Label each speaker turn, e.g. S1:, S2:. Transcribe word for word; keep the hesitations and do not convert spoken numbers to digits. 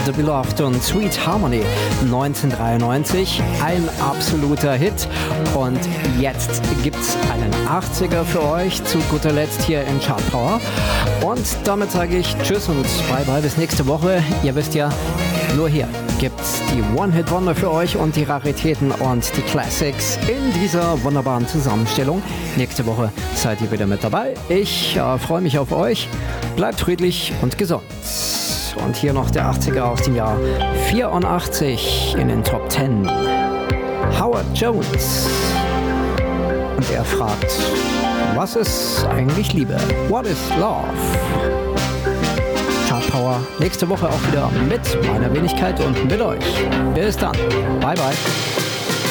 S1: The Beloved und Sweet Harmony neunzehnhundertdreiundneunzig, ein absoluter Hit. Und jetzt gibt's einen achtziger für euch zu guter Letzt hier in Chart Power. Und damit sage ich Tschüss und Bye Bye bis nächste Woche. Ihr wisst ja, nur hier gibt's die One-Hit-Wonder für euch und die Raritäten und die Classics in dieser wunderbaren Zusammenstellung. Nächste Woche seid ihr wieder mit dabei. Ich äh, freue mich auf euch. Bleibt friedlich und gesund. Und hier noch der achtziger aus dem Jahr vierundachtzig in den Top zehn. Howard Jones. Und er fragt, was ist eigentlich Liebe? What is love? Chart Power nächste Woche auch wieder mit meiner Wenigkeit und mit euch. Bis dann. Bye bye.